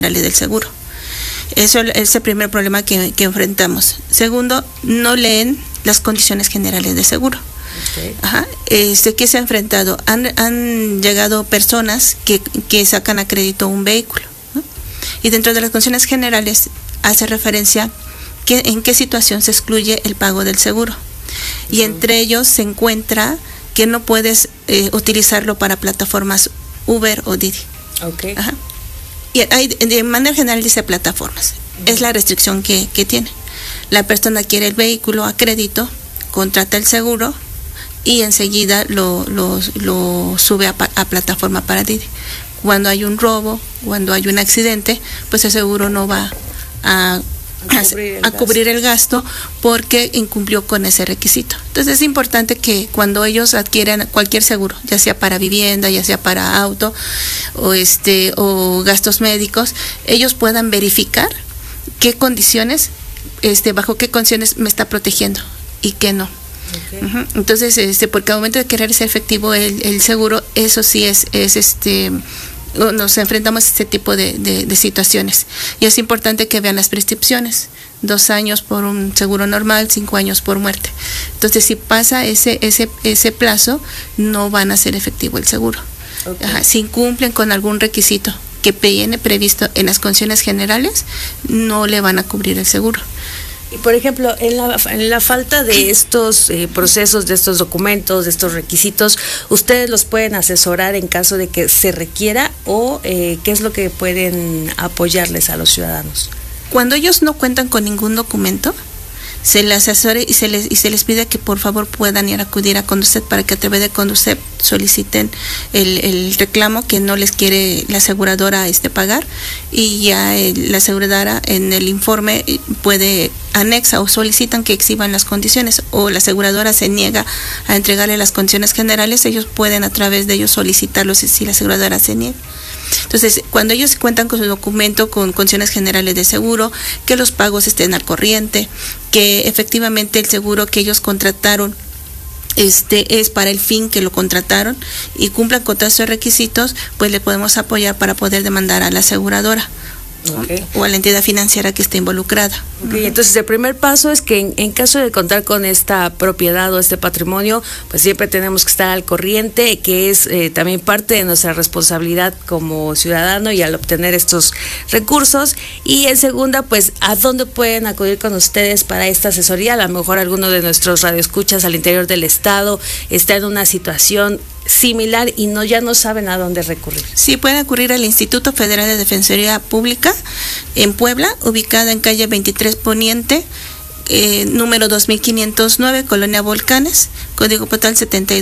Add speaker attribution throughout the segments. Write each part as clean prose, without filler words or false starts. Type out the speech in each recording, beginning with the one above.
Speaker 1: del seguro. Eso es el primer problema que enfrentamos. Segundo, no leen las condiciones generales de seguro.
Speaker 2: Okay.
Speaker 1: Ajá. ¿Qué se ha enfrentado? Han llegado personas que sacan a crédito un vehículo, ¿no? Y dentro de las condiciones generales hace referencia en qué situación se excluye el pago del seguro. Y entre ellos se encuentra que no puedes utilizarlo para plataformas Uber o Didi.
Speaker 2: Okay.
Speaker 1: Ajá. Y de manera general dice plataformas. Es la restricción que tiene. La persona quiere el vehículo a crédito, contrata el seguro y enseguida lo sube a plataforma para Didi. Cuando hay un robo, cuando hay un accidente, pues el seguro no va a cubrir el gasto porque incumplió con ese requisito. Entonces es importante que cuando ellos adquieren cualquier seguro, ya sea para vivienda, ya sea para auto o gastos médicos, ellos puedan verificar qué condiciones, bajo qué condiciones me está protegiendo y qué no.
Speaker 2: Okay.
Speaker 1: Uh-huh. Entonces, porque al momento de querer ser efectivo el seguro, eso sí nos enfrentamos a este tipo de situaciones. Y es importante que vean las prescripciones. 2 años por un seguro normal, 5 años por muerte. Entonces, si pasa ese plazo, no van a ser efectivo el seguro.
Speaker 2: Okay.
Speaker 1: Ajá. Si incumplen con algún requisito que viene previsto en las condiciones generales, no le van a cubrir el seguro.
Speaker 2: Y por ejemplo, en la falta de estos procesos, de estos documentos, de estos requisitos, ¿ustedes los pueden asesorar en caso de que se requiera o qué es lo que pueden apoyarles a los ciudadanos?
Speaker 1: Cuando ellos no cuentan con ningún documento, se les asesore y se les pide que por favor puedan ir a acudir a Conducef para que a través de Conducef soliciten el reclamo que no les quiere la aseguradora pagar, y ya la aseguradora en el informe puede anexa o solicitan que exhiban las condiciones, o la aseguradora se niega a entregarle las condiciones generales, ellos pueden a través de ellos solicitarlos si la aseguradora se niega. Entonces, cuando ellos cuentan con su documento, con condiciones generales de seguro, que los pagos estén al corriente, que efectivamente el seguro que ellos contrataron es para el fin que lo contrataron y cumplan con todos esos requisitos, pues le podemos apoyar para poder demandar a la aseguradora. Okay. O a la entidad financiera que esté involucrada.
Speaker 2: Okay, entonces el primer paso es que en caso de contar con esta propiedad o este patrimonio, pues siempre tenemos que estar al corriente, que es también parte de nuestra responsabilidad como ciudadano y al obtener estos recursos. Y en segunda, pues, ¿a dónde pueden acudir con ustedes para esta asesoría? A lo mejor alguno de nuestros radioescuchas al interior del estado está en una situación similar y ya no saben a dónde recurrir.
Speaker 1: Sí, pueden acudir al Instituto Federal de Defensoría Pública en Puebla, ubicada en calle 23 Poniente, número 2509, Colonia Volcanes, código postal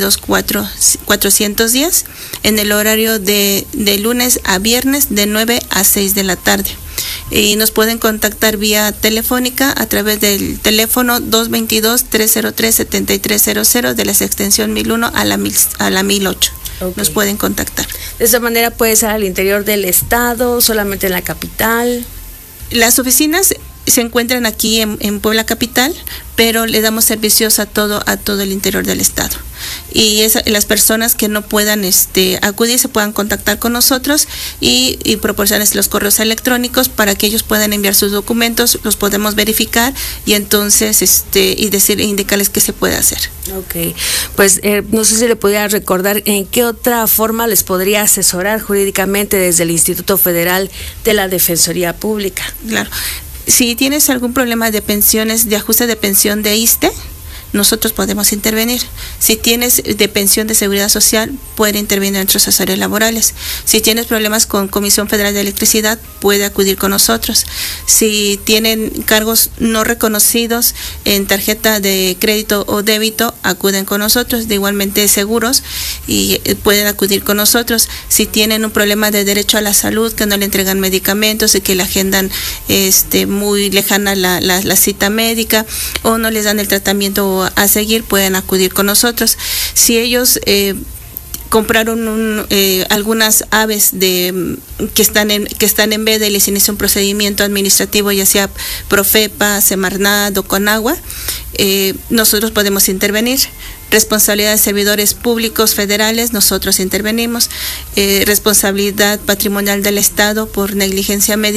Speaker 1: 72410, en el horario de lunes a viernes de 9 a 6 de la tarde. Y nos pueden contactar vía telefónica a través del teléfono 222-303-7300 de la extensión 1001 a la 1008. Okay. Nos pueden contactar.
Speaker 2: De esa manera puede ser al interior del estado, solamente en la capital.
Speaker 1: Las oficinas se encuentran aquí en Puebla capital, pero le damos servicios a todo el interior del estado. Y las personas que no puedan acudir se puedan contactar con nosotros y proporcionarles los correos electrónicos para que ellos puedan enviar sus documentos, los podemos verificar y entonces indicarles qué se puede hacer.
Speaker 2: Okay, pues no sé si le podría recordar en qué otra forma les podría asesorar jurídicamente desde el Instituto Federal de la Defensoría Pública.
Speaker 1: Claro. Si tienes algún problema de pensiones, de ajuste de pensión de ISSSTE, nosotros podemos intervenir. Si tienes de pensión de seguridad social, puede intervenir en nuestros asesores laborales. Si tienes problemas con Comisión Federal de Electricidad, puede acudir con nosotros. Si tienen cargos no reconocidos en tarjeta de crédito o débito, acuden con nosotros. De igualmente seguros y pueden acudir con nosotros. Si tienen un problema de derecho a la salud, que no le entregan medicamentos y que le agendan muy lejana la cita médica o no les dan el tratamiento a seguir, pueden acudir con nosotros. Si ellos compraron algunas aves que están en veda y les inicia un procedimiento administrativo, ya sea Profepa, Semarnat o Conagua, nosotros podemos intervenir. Responsabilidad de servidores públicos federales, nosotros intervenimos. Responsabilidad patrimonial del Estado por negligencia médica.